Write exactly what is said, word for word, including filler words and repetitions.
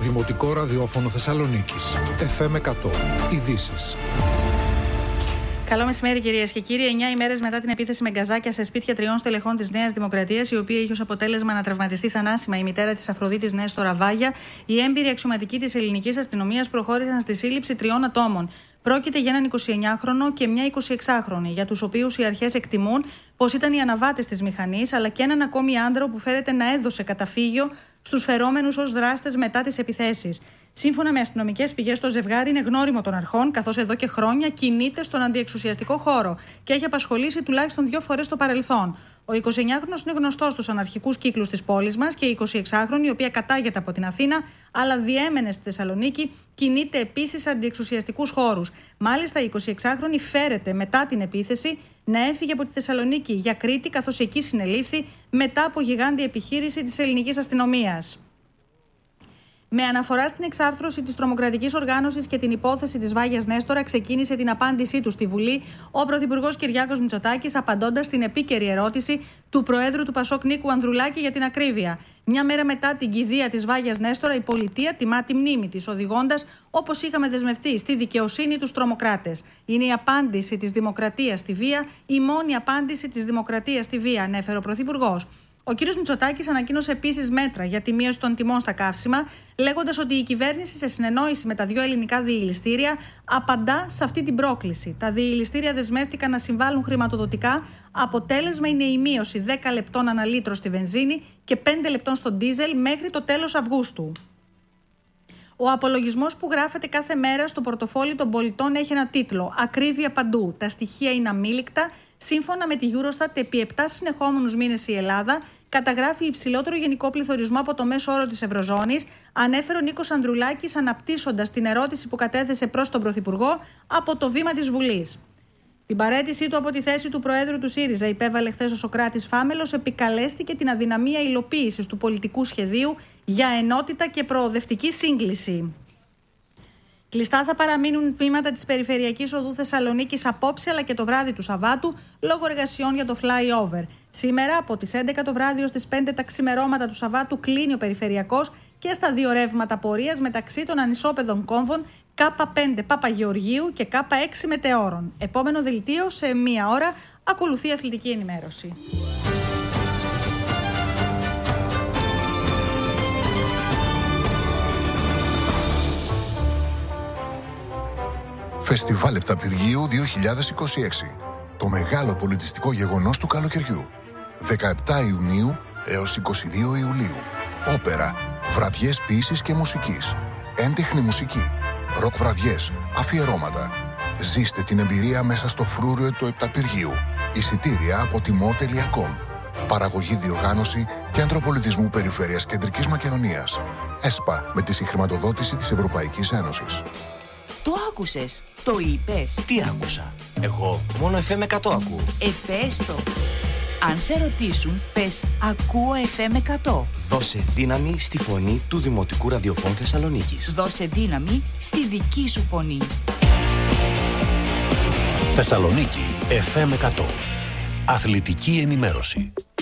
Δημοτικό ραδιόφωνο Θεσσαλονίκης. εφ εμ εκατό. Ειδήσεις. Καλό μεσημέρι, κυρίες και κύριοι. Εννιά ημέρες μετά την επίθεση με γκαζάκια σε σπίτια τριών στελεχών της Νέας Δημοκρατίας, η οποία είχε ως αποτέλεσμα να τραυματιστεί θανάσιμα η μητέρα της Αφροδίτης Νέστορα Βάγια, οι έμπειροι αξιωματικοί της ελληνικής αστυνομίας προχώρησαν στη σύλληψη τριών ατόμων. Πρόκειται για έναν εικοσιεννιάχρονο και μια εικοσιεξάχρονη, για τους οποίους οι αρχές εκτιμούν πως ήταν οι αναβάτες της μηχανής, αλλά και έναν ακόμη άντρα που φέρεται να έδωσε καταφύγιο στους φερόμενους ως δράστες μετά τις επιθέσεις. Σύμφωνα με αστυνομικές πηγές, το ζευγάρι είναι γνώριμο των αρχών, καθώς εδώ και χρόνια κινείται στον αντιεξουσιαστικό χώρο και έχει απασχολήσει τουλάχιστον δύο φορές στο παρελθόν. Ο εικοσιεννιάχρονος είναι γνωστός στους αναρχικούς κύκλους της πόλης μας και η εικοσιεξάχρονη, η οποία κατάγεται από την Αθήνα, αλλά διέμενε στη Θεσσαλονίκη, κινείται επίσης σε αντιεξουσιαστικούς χώρους. Μάλιστα, η εικοσιεξάχρονη φέρεται μετά την επίθεση να έφυγε από τη Θεσσαλονίκη για Κρήτη, καθώς εκεί συνελήφθη μετά από γιγάντια επιχείρηση της ελληνικής αστυνομίας. Με αναφορά στην εξάρθρωση της τρομοκρατικής οργάνωσης και την υπόθεση της Βάγιας Νέστορα, ξεκίνησε την απάντησή του στη Βουλή ο Πρωθυπουργός Κυριάκος Μητσοτάκης, απαντώντας στην επίκαιρη ερώτηση του Προέδρου του Πασόκ Νίκου Ανδρουλάκη για την ακρίβεια. Μια μέρα μετά την κηδεία της Βάγιας Νέστορα, η πολιτεία τιμά τη μνήμη της, οδηγώντας, όπως είχαμε δεσμευτεί, στη δικαιοσύνη τους τρομοκράτες. Είναι η απάντηση της δημοκρατίας στη βία, η μόνη απάντηση της δημοκρατίας στη βία, ανέφερε ο Πρωθυπουργός. Ο κ. Μητσοτάκης ανακοίνωσε επίσης μέτρα για τη μείωση των τιμών στα καύσιμα, λέγοντας ότι η κυβέρνηση, σε συνεννόηση με τα δύο ελληνικά διηληστήρια, απαντά σε αυτή την πρόκληση. Τα διηληστήρια δεσμεύτηκαν να συμβάλλουν χρηματοδοτικά. Αποτέλεσμα είναι η μείωση δέκα λεπτών ανά λίτρο στη βενζίνη και πέντε λεπτών στο ντίζελ μέχρι το τέλος Αυγούστου. Ο απολογισμός που γράφεται κάθε μέρα στο πορτοφόλι των πολιτών έχει ένα τίτλο: Ακρίβεια παντού. Τα στοιχεία είναι αμίλικτα. Σύμφωνα με τη Eurostat, επί επτά συνεχόμενους μήνες η Ελλάδα καταγράφει υψηλότερο γενικό πληθωρισμό από το μέσο όρο της Ευρωζώνης, ανέφερε ο Νίκος Ανδρουλάκης, αναπτύσσοντας την ερώτηση που κατέθεσε προς τον Πρωθυπουργό από το βήμα της Βουλής. Την παραίτησή του από τη θέση του Προέδρου του ΣΥΡΙΖΑ υπέβαλε χθες ο Σωκράτης Φάμελος, επικαλέστηκε την αδυναμία υλοποίησης του πολιτικού σχεδίου για ενότητα και προοδευτική σύγκληση. Κλειστά θα παραμείνουν τμήματα της Περιφερειακής Οδού Θεσσαλονίκης απόψε αλλά και το βράδυ του Σαββάτου λόγω εργασιών για το flyover. Σήμερα από τις έντεκα το βράδυ ως τις πέντε τα ξημερώματα του Σαββάτου κλείνει ο Περιφερειακός και στα δύο ρεύματα πορείας μεταξύ των ανισόπεδων κόμβων Κ πέντε Παπαγεωργίου και Κ έξι Μετεώρων. Επόμενο δελτίο σε μία ώρα, ακολουθεί αθλητική ενημέρωση. Φεστιβάλ Επταπηργίου δύο χιλιάδες είκοσι έξι. Το μεγάλο πολιτιστικό γεγονός του καλοκαιριού. δεκαεπτά Ιουνίου έως είκοσι δύο Ιουλίου. Όπερα, βραδιές ποίησης και μουσικής, έντεχνη μουσική, ροκ βραδιές, αφιερώματα. Ζήστε την εμπειρία μέσα στο φρούριο του Επταπηργίου. Εισιτήρια από τιμό τελεία κομ. Παραγωγή, διοργάνωση Κέντρο Πολιτισμού Περιφέρειας Κεντρικής Μακεδονίας. ΕΣΠΑ, με τη συγχρηματοδότηση της Ευρωπαϊκής Ένωσης. Το άκουσες, το είπες. Τι άκουσα? Εγώ μόνο εφ εμ εκατό ακούω. Ε, πες το. Αν σε ρωτήσουν, πες ακούω εφ εμ εκατό. Δώσε δύναμη στη φωνή του Δημοτικού Ραδιοφώνου Θεσσαλονίκης. Δώσε δύναμη στη δική σου φωνή. Θεσσαλονίκη εφ εμ εκατό. Αθλητική ενημέρωση.